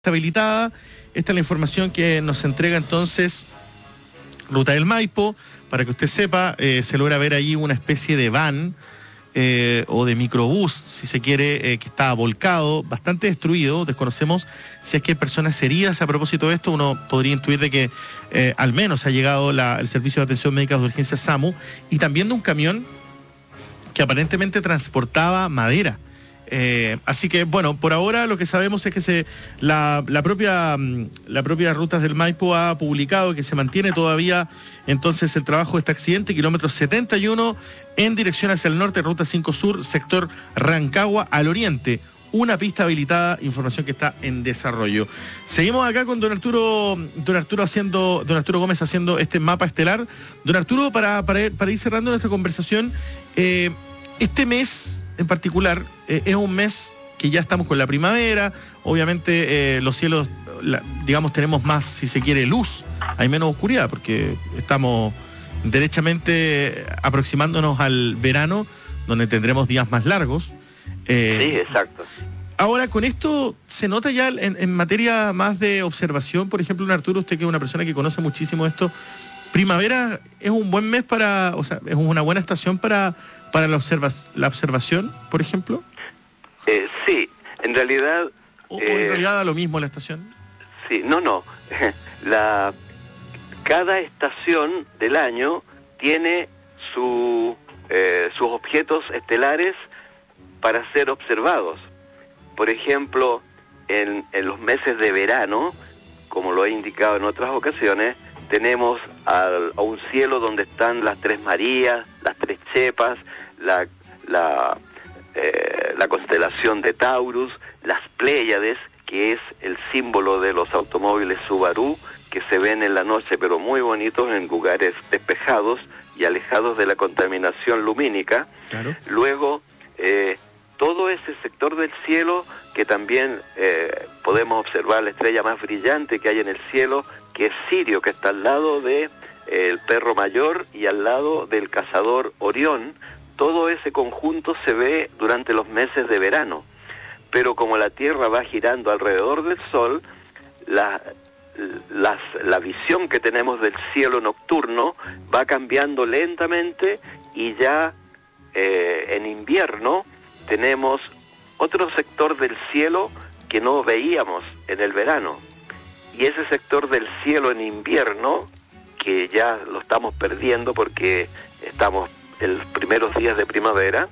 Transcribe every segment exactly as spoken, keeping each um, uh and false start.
habilitada. Esta es la información que nos entrega entonces Ruta del Maipo. Para que usted sepa, eh, se logra ver ahí una especie de van eh, o de microbús, si se quiere, eh, que está volcado, bastante destruido. Desconocemos si es que hay personas heridas a propósito de esto. Uno podría intuir de que eh, al menos ha llegado la, el Servicio de Atención Médica de Urgencia SAMU, y también de un camión que aparentemente transportaba madera. Eh, así que, bueno, por ahora lo que sabemos es que se, la, la propia la propia Rutas del Maipo ha publicado que se mantiene todavía entonces el trabajo de este accidente, kilómetro setenta y uno, en dirección hacia el norte, ruta cinco Sur, sector Rancagua al oriente. Una pista habilitada, información que está en desarrollo. Seguimos acá con don Arturo, don Arturo haciendo, don Arturo Gómez haciendo este mapa estelar. Don Arturo, para, para, para ir cerrando nuestra conversación, eh, este mes en particular eh, es un mes que ya estamos con la primavera. Obviamente eh, los cielos, la, digamos, tenemos más, si se quiere, luz, hay menos oscuridad porque estamos derechamente aproximándonos al verano, donde tendremos días más largos. Eh, sí, exacto. Ahora, con esto, ¿se nota ya en, en materia más de observación? Por ejemplo, don Arturo, usted que es una persona que conoce muchísimo esto, primavera es un buen mes para, o sea, es una buena estación para, para la, observa, la observación, por ejemplo. Eh, sí, en realidad... ¿O, eh, o en realidad da lo mismo la estación? Sí, no, no. La, cada estación del año tiene su, eh, sus objetos estelares para ser observados. Por ejemplo, en, en los meses de verano, como lo he indicado en otras ocasiones, tenemos al, a un cielo donde están las Tres Marías, las Tres Chepas, la, la, eh, la constelación de Taurus, las Pléyades, que es el símbolo de los automóviles Subaru, que se ven en la noche, pero muy bonitos en lugares despejados y alejados de la contaminación lumínica. Claro. Luego, eh, todo ese sector del cielo, que también eh, podemos observar la estrella más brillante que hay en el cielo, que es Sirio, que está al lado de eh, el Perro Mayor y al lado del cazador Orión. Todo ese conjunto se ve durante los meses de verano. Pero como la Tierra va girando alrededor del Sol, la, las, la visión que tenemos del cielo nocturno va cambiando lentamente, y ya eh, en invierno tenemos otro sector del cielo que no veíamos en el verano. Y ese sector del cielo en invierno, que ya lo estamos perdiendo porque estamos en los primeros días de primavera,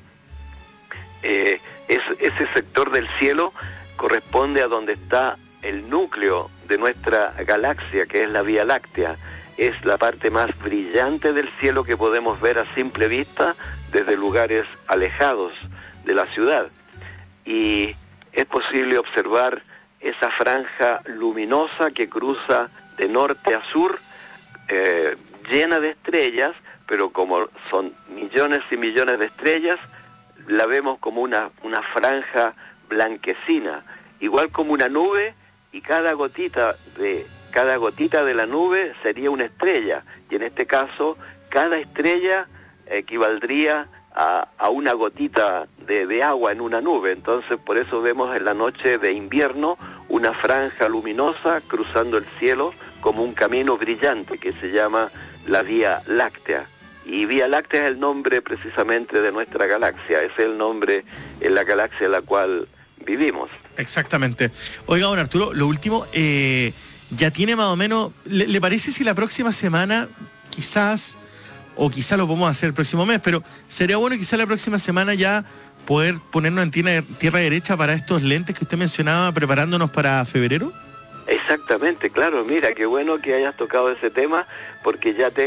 eh, es, ese sector del cielo corresponde a donde está el núcleo de nuestra galaxia, que es la Vía Láctea. Es la parte más brillante del cielo que podemos ver a simple vista desde lugares alejados de la ciudad. Y es posible observar esa franja luminosa que cruza de norte a sur, eh, llena de estrellas, pero como son millones y millones de estrellas, la vemos como una, una franja blanquecina, igual como una nube, y cada gotita de, cada gotita de la nube sería una estrella, y en este caso, cada estrella equivaldría a, a una gotita de, de agua en una nube. Entonces, por eso vemos en la noche de invierno una franja luminosa cruzando el cielo como un camino brillante que se llama la Vía Láctea. Y Vía Láctea es el nombre precisamente de nuestra galaxia, es el nombre en la galaxia en la cual vivimos. Exactamente. Oiga, don Arturo, lo último, eh, ya tiene más o menos, ¿le, ¿le parece si la próxima semana quizás, o quizás lo podemos hacer el próximo mes, pero sería bueno quizás la próxima semana ya poder ponernos en tierra, tierra derecha para estos lentes que usted mencionaba, preparándonos para febrero? Exactamente, claro, mira, qué bueno que hayas tocado ese tema, porque ya tengo